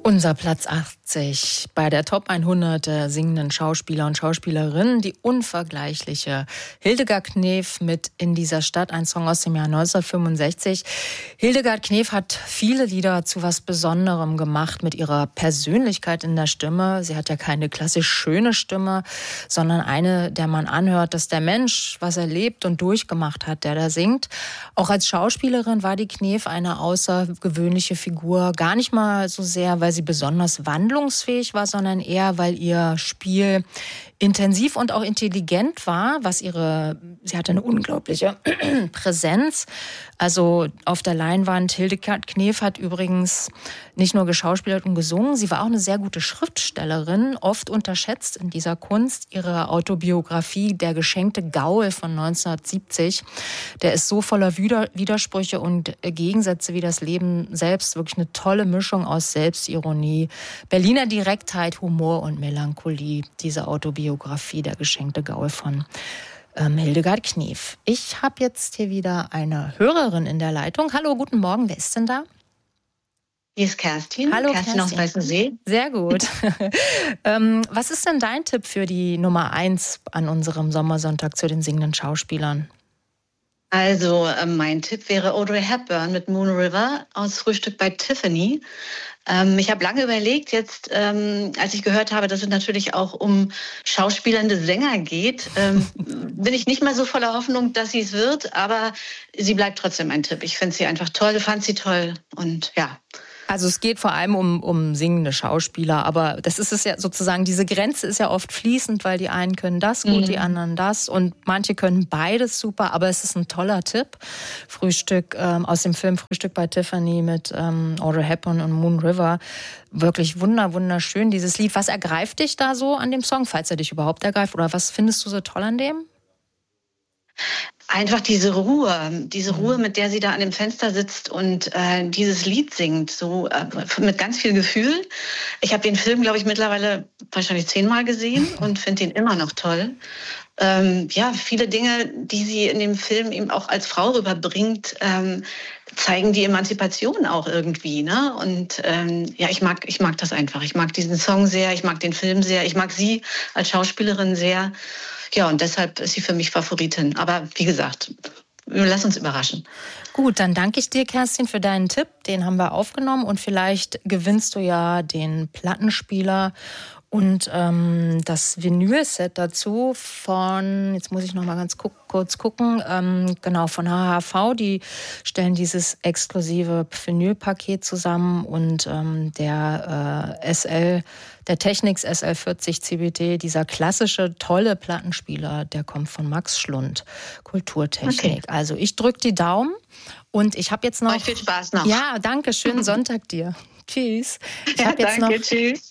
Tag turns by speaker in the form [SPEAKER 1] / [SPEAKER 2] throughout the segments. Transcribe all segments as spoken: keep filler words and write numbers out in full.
[SPEAKER 1] Unser Platz achtzig bei der Top hundert der singenden Schauspieler und Schauspielerinnen, die unvergleichliche Hildegard Knef mit In dieser Stadt, ein Song aus dem Jahr neunzehnhundertfünfundsechzig. Hildegard Knef hat viele Lieder zu was Besonderem gemacht mit ihrer Persönlichkeit in der Stimme. Sie hat ja keine klassisch schöne Stimme, sondern eine, der man anhört, dass der Mensch, was er lebt und durchgemacht hat, der da singt. Auch als Schauspielerin war die Knef eine außergewöhnliche Figur, gar nicht mal so sehr, weil sie besonders wandlungsfähig war, sondern eher, weil ihr Spiel intensiv und auch intelligent war, was ihre, sie hatte eine unglaubliche Präsenz. Also auf der Leinwand, Hildegard Knef hat übrigens nicht nur geschauspielert und gesungen, sie war auch eine sehr gute Schriftstellerin, oft unterschätzt in dieser Kunst. Ihre Autobiografie Der geschenkte Gaul von neunzehnhundertsiebzig, der ist so voller Widersprüche und Gegensätze wie das Leben selbst, wirklich eine tolle Mischung aus Selbstironie, Berliner Direktheit, Humor und Melancholie, diese Autobiografie Der geschenkte Gaul von ähm, Hildegard Knef. Ich habe jetzt hier wieder eine Hörerin in der Leitung. Hallo, guten Morgen, wer ist denn da?
[SPEAKER 2] Hier ist Kerstin.
[SPEAKER 1] Hallo,
[SPEAKER 2] Kerstin,
[SPEAKER 1] Kerstin.
[SPEAKER 2] aus Weißensee.
[SPEAKER 1] Sehr gut. ähm, was ist denn dein Tipp für die Nummer eins an unserem Sommersonntag zu den singenden Schauspielern?
[SPEAKER 2] Also äh, mein Tipp wäre Audrey Hepburn mit Moon River aus Frühstück bei Tiffany. Ähm, ich habe lange überlegt, jetzt, ähm, als ich gehört habe, dass es natürlich auch um schauspielende Sänger geht, ähm, bin ich nicht mehr so voller Hoffnung, dass sie es wird, aber sie bleibt trotzdem ein Tipp. Ich finde sie einfach toll, fand sie toll und ja.
[SPEAKER 1] Also es geht vor allem um, um singende Schauspieler, aber das ist es ja sozusagen, diese Grenze ist ja oft fließend, weil die einen können das gut, mhm. die anderen das und manche können beides super, aber es ist ein toller Tipp. Frühstück ähm, aus dem Film Frühstück bei Tiffany mit ähm, Audrey Hepburn und Moon River. Wirklich wunder, wunderschön, dieses Lied. Was ergreift dich da so an dem Song, falls er dich überhaupt ergreift, oder was findest du so toll an dem?
[SPEAKER 2] Einfach diese Ruhe, diese Ruhe, mit der sie da an dem Fenster sitzt und äh, dieses Lied singt, so äh, mit ganz viel Gefühl. Ich habe den Film, glaube ich, mittlerweile wahrscheinlich zehnmal gesehen und finde ihn immer noch toll. Ähm, ja, viele Dinge, die sie in dem Film eben auch als Frau rüberbringt, ähm, zeigen die Emanzipation auch irgendwie, ne? Und ähm, ja, ich mag, ich mag das einfach. Ich mag diesen Song sehr, ich mag den Film sehr, ich mag sie als Schauspielerin sehr. Ja, und deshalb ist sie für mich Favoritin. Aber wie gesagt, lass uns überraschen.
[SPEAKER 1] Gut, dann danke ich dir, Kerstin, für deinen Tipp. Den haben wir aufgenommen und vielleicht gewinnst du ja den Plattenspieler und ähm, das Vinyl-Set dazu von, jetzt muss ich noch mal ganz gu- kurz gucken, ähm, genau, von H H V. Die stellen dieses exklusive Vinyl-Paket zusammen und ähm, der äh, S L, der Technics S L vierzig C B D, dieser klassische, tolle Plattenspieler, der kommt von Max Schlund, Kulturtechnik. Okay. Also ich drücke die Daumen und ich habe jetzt noch...
[SPEAKER 2] Euch viel Spaß noch.
[SPEAKER 1] Ja, danke, schönen Sonntag dir. Tschüss. Ich
[SPEAKER 2] ja,
[SPEAKER 1] habe jetzt
[SPEAKER 2] danke,
[SPEAKER 1] noch...
[SPEAKER 2] tschüss.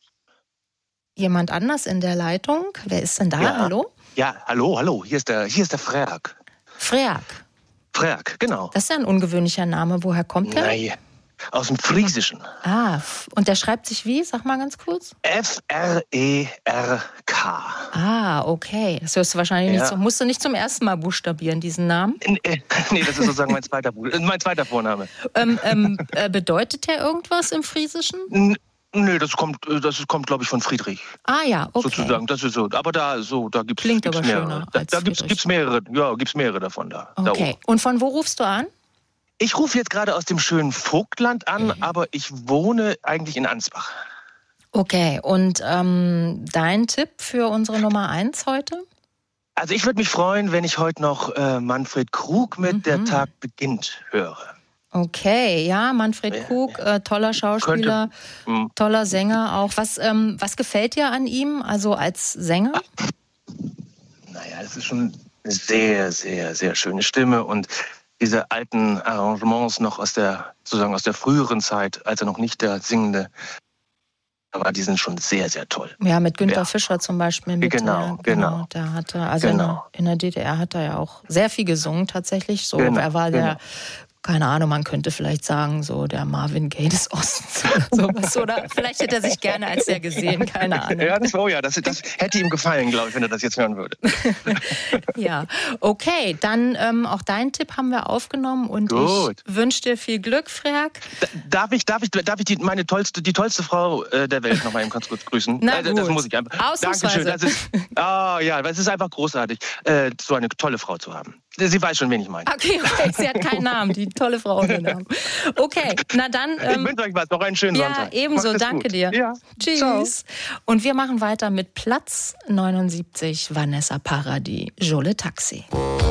[SPEAKER 1] Jemand anders in der Leitung? Wer ist denn da?
[SPEAKER 3] Ja.
[SPEAKER 1] Hallo?
[SPEAKER 3] Ja, hallo, hallo. Hier ist der, hier ist der Freak.
[SPEAKER 1] Freak.
[SPEAKER 3] Freak, genau.
[SPEAKER 1] Das ist ja ein ungewöhnlicher Name. Woher kommt der?
[SPEAKER 3] Nein, aus dem Friesischen.
[SPEAKER 1] Ah, und der schreibt sich wie? Sag mal ganz kurz.
[SPEAKER 3] F R E R K.
[SPEAKER 1] Ah, okay. Das hörst du wahrscheinlich
[SPEAKER 3] ja.
[SPEAKER 1] nicht so. Musst du nicht zum ersten Mal buchstabieren, diesen Namen?
[SPEAKER 3] Nee, nee das ist sozusagen mein zweiter, mein zweiter Vorname.
[SPEAKER 1] Ähm, ähm, äh, bedeutet der irgendwas im Friesischen?
[SPEAKER 3] N- Nee, das kommt, das kommt, glaube ich, von Friedrich.
[SPEAKER 1] Ah ja, okay.
[SPEAKER 3] Sozusagen, das ist so. Aber da, so, da gibt's,
[SPEAKER 1] Klingt
[SPEAKER 3] gibt's
[SPEAKER 1] aber
[SPEAKER 3] mehrere.
[SPEAKER 1] schöner
[SPEAKER 3] Da,
[SPEAKER 1] als
[SPEAKER 3] da gibt's,
[SPEAKER 1] Friedrich.
[SPEAKER 3] gibt's mehrere, ja, gibt's mehrere davon da.
[SPEAKER 1] Okay.
[SPEAKER 3] Da
[SPEAKER 1] Und von wo rufst du an?
[SPEAKER 3] ich rufe jetzt gerade aus dem schönen Vogtland an, mhm. aber ich wohne eigentlich in Ansbach.
[SPEAKER 1] Okay. Und ähm, dein Tipp für unsere Nummer eins heute?
[SPEAKER 3] Also ich würde mich freuen, wenn ich heute noch äh, Manfred Krug mit
[SPEAKER 1] Mhm.
[SPEAKER 3] Der Tag beginnt höre.
[SPEAKER 1] Okay, ja, Manfred
[SPEAKER 3] Ja,
[SPEAKER 1] Krug,
[SPEAKER 3] ja.
[SPEAKER 1] äh, toller Schauspieler,
[SPEAKER 3] Könnte, hm.
[SPEAKER 1] toller Sänger auch. Was, ähm, was gefällt dir an ihm, also als Sänger?
[SPEAKER 3] Naja, es ist schon eine sehr, sehr, sehr schöne Stimme und diese alten Arrangements noch aus der, sozusagen aus der früheren Zeit, als er noch nicht der Singende war, die sind schon sehr, sehr toll.
[SPEAKER 1] Ja, mit Günter
[SPEAKER 3] Ja.
[SPEAKER 1] Fischer zum Beispiel. Mit,
[SPEAKER 3] Genau,
[SPEAKER 1] äh,
[SPEAKER 3] genau.
[SPEAKER 1] Der hatte, also
[SPEAKER 3] Genau.
[SPEAKER 1] in, der, in der D D R hat er ja auch sehr viel gesungen tatsächlich. So,
[SPEAKER 3] Genau,
[SPEAKER 1] er war der
[SPEAKER 3] genau.
[SPEAKER 1] keine Ahnung, man könnte vielleicht sagen, so der Marvin Gaye des Ostens oder sowas. Oder vielleicht hätte er sich gerne als der gesehen, keine Ahnung.
[SPEAKER 3] Ja, das, oh ja, das, das hätte ihm gefallen, glaube ich, wenn er das jetzt hören würde.
[SPEAKER 1] Ja, okay, dann ähm, auch deinen Tipp haben wir aufgenommen und Gut. ich wünsche dir viel Glück, Freak.
[SPEAKER 3] Darf ich, darf ich, darf ich die, meine tollste, die tollste Frau äh, der Welt noch mal eben ganz kurz grüßen?
[SPEAKER 1] Na gut.
[SPEAKER 3] Das muss ich einfach. Dankeschön. Das ist, oh, ja, es ist einfach großartig, äh, so eine tolle Frau zu haben. Sie weiß schon, wen ich meine.
[SPEAKER 1] Okay, okay, sie hat keinen Namen, die tolle Frau ohne Namen. Okay, na dann. Ähm,
[SPEAKER 3] ich wünsche euch was, noch einen schönen
[SPEAKER 1] ja,
[SPEAKER 3] Sonntag.
[SPEAKER 1] Ja, ebenso, danke
[SPEAKER 3] gut.
[SPEAKER 1] dir.
[SPEAKER 3] Ja.
[SPEAKER 1] Tschüss.
[SPEAKER 3] Ciao.
[SPEAKER 1] Und wir machen weiter mit Platz neunundsiebzig, Vanessa Paradis, Jole Taxi.